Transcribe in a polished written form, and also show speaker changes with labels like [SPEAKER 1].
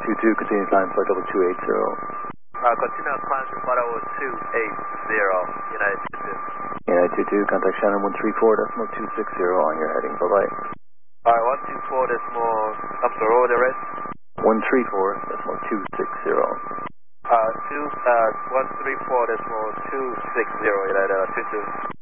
[SPEAKER 1] 22, continue climb flight level 280.
[SPEAKER 2] Continue climb to flight level 280, United 22.
[SPEAKER 1] United 22, contact Shannon 134.260 on your heading, bye-bye.
[SPEAKER 2] Alright, 124 decimal, I'm sorry, what was the rest?
[SPEAKER 1] 134.260.
[SPEAKER 2] 134.260, United 22.